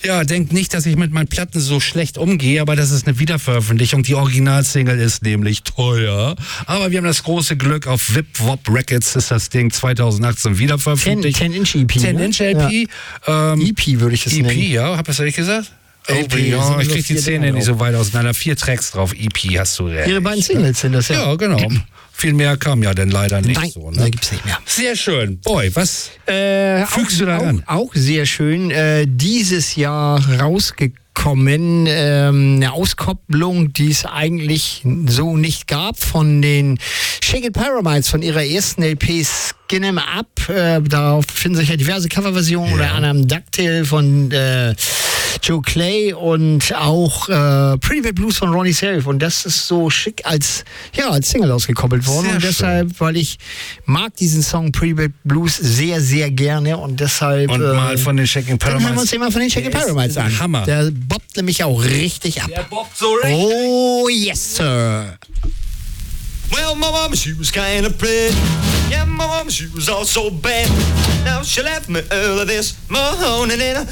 Ja, denkt nicht, dass ich mit meinen Platten so schlecht umgehe, aber das ist eine Wiederveröffentlichung. Die Originalsingle ist nämlich teuer. Aber wir haben das große Glück, auf Wip Wop Records ist das Ding 2018 wiederveröffentlicht. 10-Inch EP. 10-Inch LP. Ja. EP würde ich es nennen. EP, ja, hab ich das ehrlich gesagt? LP, ja, ich krieg die 4 Zähne nicht so weit auseinander. 4 Tracks drauf, EP hast du recht. Ihre beiden Singles sind das, ja. Ja, genau. Viel mehr kam ja denn leider nicht. Nein, so. Ne? da gibt's nicht mehr. Sehr schön. Boy, was fügst du da an? Auch sehr schön. Dieses Jahr rausgekommen. Eine Auskopplung, die es eigentlich so nicht gab von den Shake It Pyramids, von ihrer ersten LP Skin 'Em Up. Darauf finden sich ja diverse Coverversionen, unter anderem Ducktail von Joe Clay und auch Pretty Bad Blues von Ronnie Self. Und das ist so schick als Single ausgekoppelt worden. Sehr und deshalb, schön. weil ich mag diesen Song Pretty Bad Blues sehr, sehr gerne und deshalb... Und mal von den Shaking dann Pyramids. hören wir uns den mal von den Shaking Pyramids an. Hammer. Der boppt nämlich auch richtig ab. Der boppt so richtig. Oh, yes, sir. Well, my mama, she was kind of pretty. Yeah, my mama, she was also bad. Now she left me early this morning and